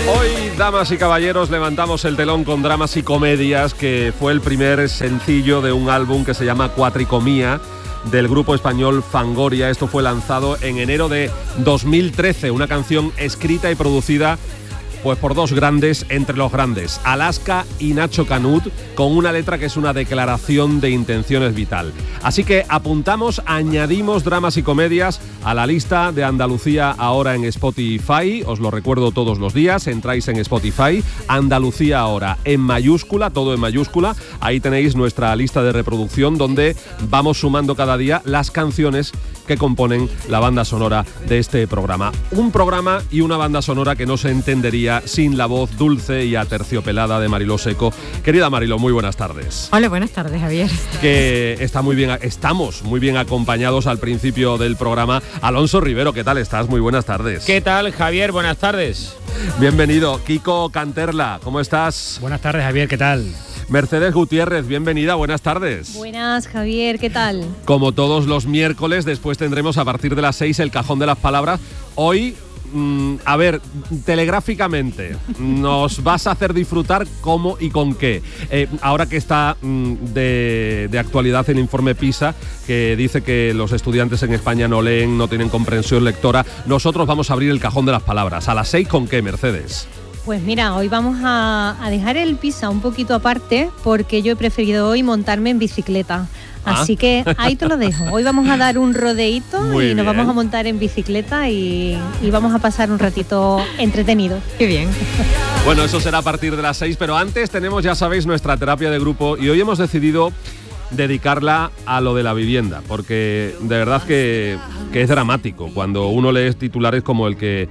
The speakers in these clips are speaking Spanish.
Hoy, damas y caballeros, levantamos el telón con Dramas y Comedias, que fue el primer sencillo de un álbum que se llama Cuatricomía, del grupo español Fangoria. Esto fue lanzado en enero de 2013, una canción escrita y producida pues por dos grandes entre los grandes, Alaska y Nacho Canut, con una letra que es una declaración de intenciones vital. Así que añadimos Dramas y Comedias a la lista de Andalucía Ahora en Spotify. Os lo recuerdo todos los días, entráis en Spotify, Andalucía Ahora en mayúscula, todo en mayúscula. Ahí tenéis nuestra lista de reproducción donde vamos sumando cada día las canciones que componen la banda sonora de este programa. Un programa y una banda sonora que no se entendería sin la voz dulce y aterciopelada de Mariló Seco. Querida Mariló, muy buenas tardes. Hola, buenas tardes, Javier. Que estamos muy bien acompañados al principio del programa. Alonso Rivero, ¿qué tal estás? Muy buenas tardes. ¿Qué tal, Javier? Buenas tardes. Bienvenido. Kiko Canterla, ¿cómo estás? Buenas tardes, Javier, ¿qué tal? Mercedes Gutiérrez, bienvenida, buenas tardes. Buenas, Javier, ¿qué tal? Como todos los miércoles, después tendremos a partir de las 6 el Cajón de las Palabras. Hoy, telegráficamente, nos vas a hacer disfrutar cómo y con qué. Ahora que está de actualidad el informe PISA, que dice que los estudiantes en España no leen, no tienen comprensión lectora, nosotros vamos a abrir el Cajón de las Palabras. ¿A las 6 con qué, Mercedes? Pues mira, hoy vamos a dejar el PISA un poquito aparte porque yo he preferido hoy montarme en bicicleta. Así que ahí te lo dejo. Hoy vamos a dar un rodeíto y nos vamos a montar en bicicleta y vamos a pasar un ratito entretenido. Qué bien. Bueno, eso será a partir de las 6, pero antes tenemos, ya sabéis, nuestra terapia de grupo y hoy hemos decidido dedicarla a lo de la vivienda, porque de verdad que es dramático cuando uno lee titulares como el que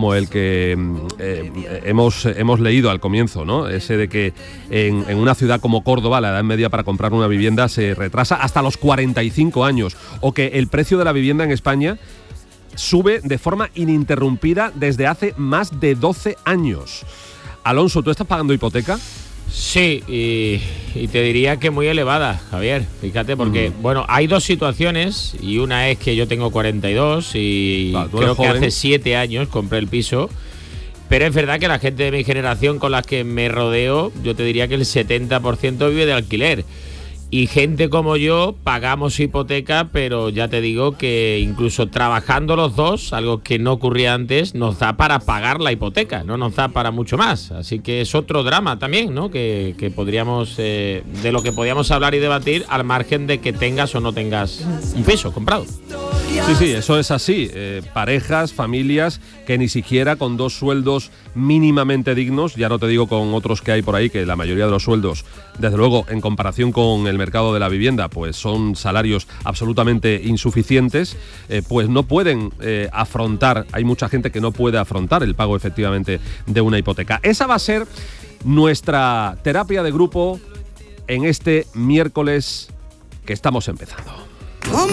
hemos leído al comienzo, ¿no? Ese de que en una ciudad como Córdoba la edad media para comprar una vivienda se retrasa hasta los 45 años, o que el precio de la vivienda en España sube de forma ininterrumpida desde hace más de 12 años. Alonso, ¿tú estás pagando hipoteca? Sí, y te diría que muy elevada, Javier, fíjate, porque, bueno, hay dos situaciones, y una es que yo tengo 42 y creo que hace 7 años compré el piso, pero es verdad que la gente de mi generación con la que me rodeo, yo te diría que el 70% vive de alquiler. Y gente como yo pagamos hipoteca, pero ya te digo que incluso trabajando los dos, algo que no ocurría antes, nos da para pagar la hipoteca, no nos da para mucho más. Así que es otro drama también, ¿no? Que podríamos, de lo que podríamos hablar y debatir al margen de que tengas o no tengas un piso comprado. Sí, eso es así. Parejas, familias que ni siquiera con dos sueldos mínimamente dignos, ya no te digo con otros que hay por ahí, que la mayoría de los sueldos, desde luego, en comparación con el mercado de la vivienda, pues son salarios absolutamente insuficientes, pues no pueden afrontar, hay mucha gente que no puede afrontar el pago efectivamente de una hipoteca. Esa va a ser nuestra terapia de grupo en este miércoles que estamos empezando.